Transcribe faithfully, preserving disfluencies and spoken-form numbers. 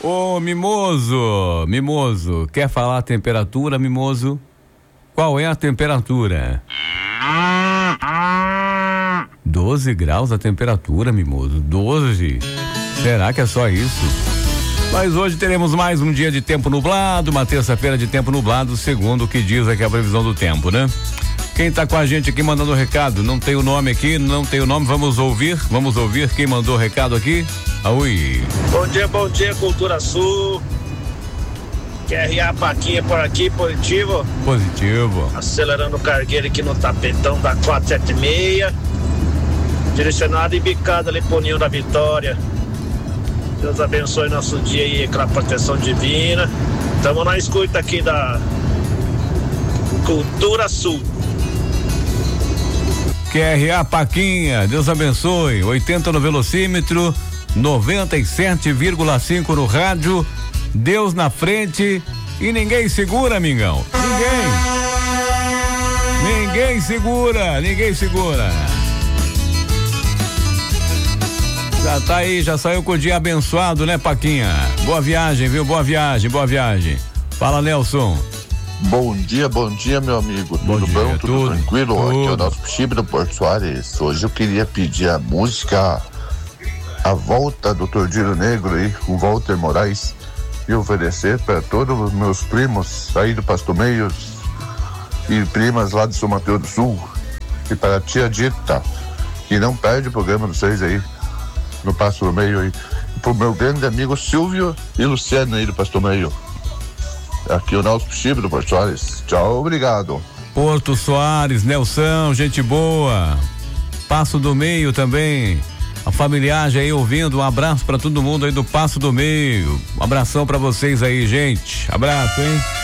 Ô, Mimoso, Mimoso, quer falar a temperatura, Mimoso? Qual é a temperatura? doze graus a temperatura, Mimoso, doze. Será que é só isso? Mas hoje teremos mais um dia de tempo nublado, uma terça-feira de tempo nublado, segundo o que diz aqui a previsão do tempo, né? Quem tá com a gente aqui mandando o recado, não tem o nome aqui, não tem o nome, vamos ouvir, vamos ouvir quem mandou o recado aqui. Oi. Bom dia, bom dia, Cultura Sul. Q R A Paquinha por aqui, positivo. Positivo. Acelerando o cargueiro aqui no tapetão da quatrocentos e setenta e seis. Direcionado e bicada ali pro Ninho da Vitória. Deus abençoe nosso dia aí, aquela proteção divina. Estamos na escuta aqui da Cultura Sul. Q R A Paquinha, Deus abençoe. oitenta no velocímetro, noventa e sete vírgula cinco no rádio. Deus na frente e ninguém segura, amigão. Ninguém. Ninguém segura, ninguém segura. Já tá aí, já saiu com o dia abençoado, né, Paquinha? Boa viagem, viu? Boa viagem, boa viagem. Fala, Nelson. Bom dia, bom dia, meu amigo. Bom tudo dia, bom? Tudo, tudo tranquilo? tudo. Aqui é o nosso Chico do Porto Soares. Hoje eu queria pedir a música A Volta do Tordilho Negro aí, com Walter Moraes, e oferecer para todos os meus primos aí do Pasto Meio e primas lá de São Mateus do Sul, e para a tia Dita, que não perde o programa de vocês aí no Pasto Meio aí, e pro meu grande amigo Silvio e Luciano aí do Pasto Meio. Aqui o nosso Chico do Porto Soares. Tchau, obrigado. Porto Soares, Nelson, gente boa. Passo do Meio também. A familiagem aí ouvindo, um abraço pra todo mundo aí do Passo do Meio. Um abração pra vocês aí, gente. Abraço, hein?